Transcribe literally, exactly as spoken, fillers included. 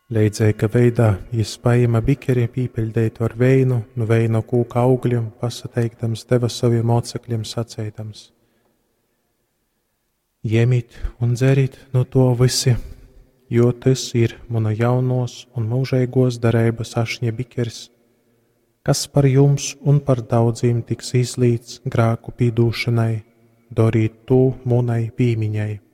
Leidzēja veidā jis paima bikeri pīpeļdeitu ar veinu, nu veino kūka augļiem, pasateikdams deva saviem mocekļiem sacēdams. Jemit un dzerit no to visi, jo tas ir mana jaunos un mūžeigos darības ašņa bikeris, kas par jums un par daudziem tiks izlīts grāku pīdūšanai, darīt to munai pīmiņai.